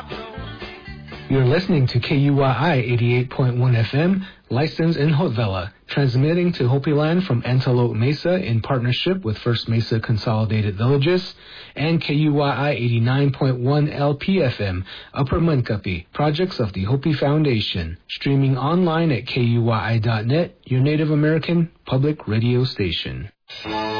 You're listening to KUYI 88.1 FM, licensed in Haute-Villa, transmitting to Hopi Land from Antelope Mesa in partnership with First Mesa Consolidated Villages, and KUYI 89.1 LPFM, Upper Munkapi, projects of the Hopi Foundation, streaming online at KUYI.net, your Native American public radio station.